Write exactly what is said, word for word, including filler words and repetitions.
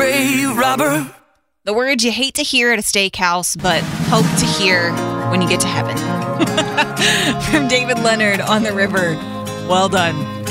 grave robber. The words you hate to hear at a steakhouse, but hope to hear when you get to heaven. From David Leonard, On the River. Well done.